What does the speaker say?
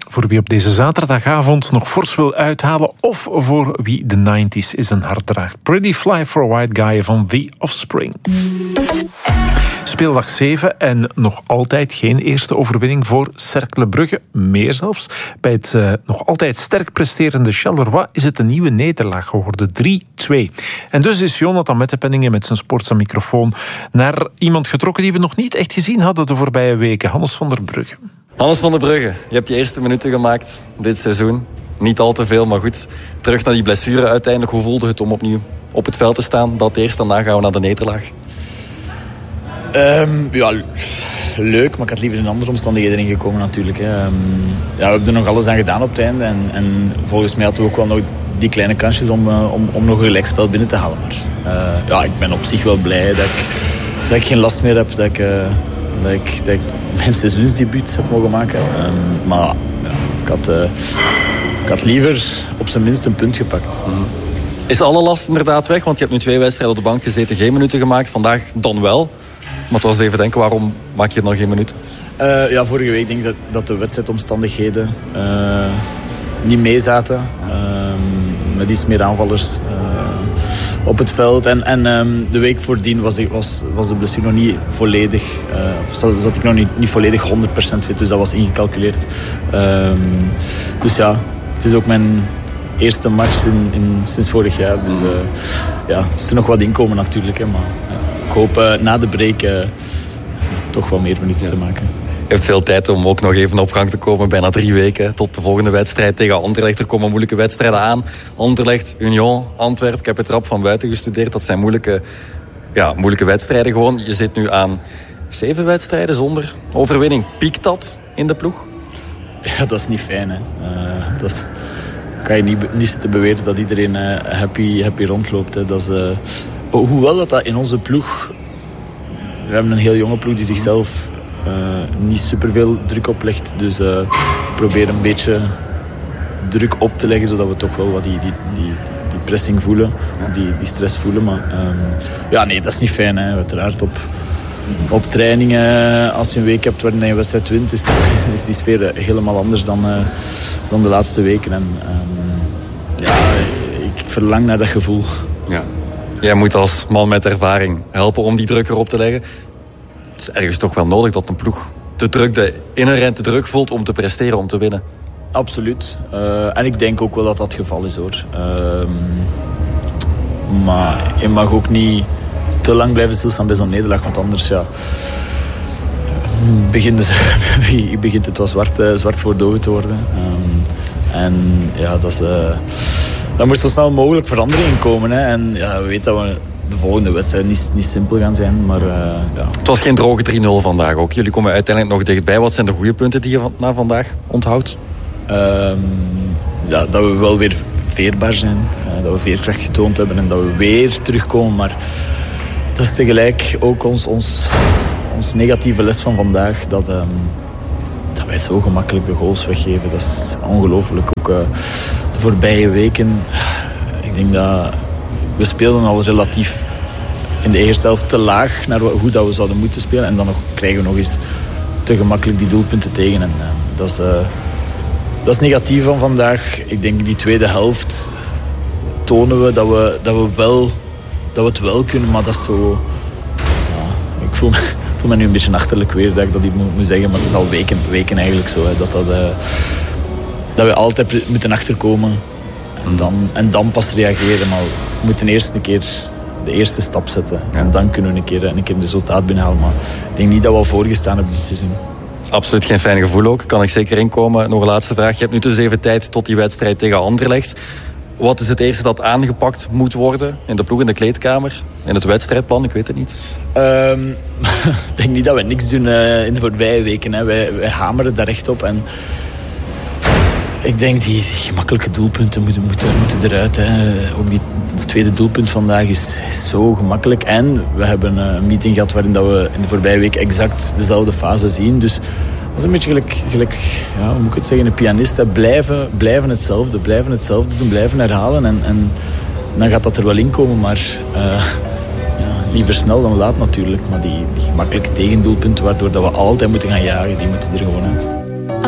voor wie op deze zaterdagavond nog fors wil uithalen of voor wie de 90s is een hart draagt. Pretty Fly for a White Guy van The Offspring. Speeldag 7 en nog altijd geen eerste overwinning voor Cercle Brugge. Meer zelfs. Bij het nog altijd sterk presterende Charleroi is het een nieuwe nederlaag geworden. 3-2. En dus is Jonathan Mettepenningen met zijn sportse microfoon naar iemand getrokken die we nog niet echt gezien hadden de voorbije weken. Hannes van der Brugge. Hannes van der Brugge, je hebt je eerste minuten gemaakt dit seizoen. Niet al te veel, maar goed. Terug naar die blessure uiteindelijk. Hoe voelde het om opnieuw op het veld te staan? Dat eerst, daarna gaan we naar de nederlaag. Ja, leuk, maar ik had liever in andere omstandigheden erin gekomen natuurlijk. Hè. Ja, we hebben er nog alles aan gedaan op het einde. En volgens mij hadden we ook wel nog die kleine kansjes om nog een gelijkspel binnen te halen. Maar ja, ik ben op zich wel blij dat ik geen last meer heb. Dat ik mijn seizoensdebuut heb mogen maken. Maar ja, ik had liever op zijn minst een punt gepakt. Is alle last inderdaad weg? Want je hebt nu 2 wedstrijden op de bank gezeten, geen minuten gemaakt. Vandaag dan wel. Maar het was even denken, waarom maak je dan geen minuten? Ja, vorige week denk ik dat de wedstrijdomstandigheden niet meezaten. Met iets meer aanvallers op het veld. En de week voordien was de blessure nog niet volledig. Zat ik nog niet volledig 100% fit, dus dat was ingecalculeerd. Dus ja, het is ook mijn eerste match sinds vorig jaar. Dus ja, het is er nog wat inkomen natuurlijk. Hè, maar ik hoop na de break toch wel meer minuten te maken. Je hebt veel tijd om ook nog even op gang te komen. Bijna 3 weken tot de volgende wedstrijd tegen Anderlecht. Er komen moeilijke wedstrijden aan. Anderlecht, Union, Antwerpen. Ik heb het rap van buiten gestudeerd. Dat zijn moeilijke wedstrijden gewoon. Je zit nu aan 7 wedstrijden zonder overwinning. Piekt dat in de ploeg? Ja, dat is niet fijn. Hè. Kan je niet zitten beweren dat iedereen happy rondloopt. Hè. Dat is, hoewel dat in onze ploeg... We hebben een heel jonge ploeg die zichzelf niet superveel druk oplegt. Dus probeer een beetje druk op te leggen, zodat we toch wel wat die pressing voelen. Die stress voelen. Maar ja, nee, dat is niet fijn. Hè. Uiteraard op trainingen, als je een week hebt waarin je een wedstrijd wint, is die sfeer helemaal anders dan de laatste weken. En ja, ik verlang naar dat gevoel. Ja. Jij moet als man met ervaring helpen om die druk erop te leggen. Het is ergens toch wel nodig dat een ploeg de inherente druk voelt om te presteren, om te winnen. Absoluut. En ik denk ook wel dat dat het geval is, hoor. Maar je mag ook niet te lang blijven stilstaan bij zo'n nederlaag, want anders begint het wel zwart voor de ogen te worden. En ja, daar moet zo snel mogelijk verandering in komen. Hè. En ja, we weten dat we de volgende wedstrijd niet simpel gaan zijn. Maar, ja. Het was geen droge 3-0 vandaag ook. Jullie komen uiteindelijk nog dichtbij. Wat zijn de goede punten die je na vandaag onthoudt? Ja, dat we wel weer veerbaar zijn. Dat we veerkracht getoond hebben en dat we weer terugkomen. Maar dat is tegelijk ook ons negatieve les van vandaag. Dat wij zo gemakkelijk de goals weggeven. Dat is ongelooflijk. Ook de voorbije weken. Ik denk dat we speelden al relatief in de eerste helft te laag naar hoe dat we zouden moeten spelen. En dan krijgen we nog eens te gemakkelijk die doelpunten tegen. En dat is negatief van vandaag. Ik denk die tweede helft tonen we dat we het wel kunnen. Maar dat is zo... Ja, ik voel me nu een beetje achterlijk weer dat ik dat niet moet zeggen. Maar het is al weken eigenlijk zo. Hè, dat we altijd moeten achterkomen. En dan pas reageren. Maar we moeten eerst een keer de eerste stap zetten. Ja. En dan kunnen we een keer een resultaat binnenhalen. Maar ik denk niet dat we al voorgestaan hebben dit seizoen. Absoluut geen fijn gevoel ook. Kan ik zeker inkomen. Nog een laatste vraag. Je hebt nu dus even tijd tot die wedstrijd tegen Anderlecht. Wat is het eerste dat aangepakt moet worden in de ploeg, in de kleedkamer? In het wedstrijdplan? Ik weet het niet. Ik denk niet dat we niks doen in de voorbije weken. Hè. Wij hameren daar echt op. En ik denk die gemakkelijke doelpunten moeten eruit. Hè. Ook die tweede doelpunt vandaag is zo gemakkelijk. En we hebben een meeting gehad waarin dat we in de voorbije week exact dezelfde fase zien. Dus dat is een beetje gelijk ja, hoe moet ik het zeggen, een pianist. Hè. Blijven hetzelfde doen, blijven herhalen. En dan gaat dat er wel in komen. Maar liever snel dan laat natuurlijk. Maar die gemakkelijke tegendoelpunten waardoor dat we altijd moeten gaan jagen, die moeten er gewoon uit.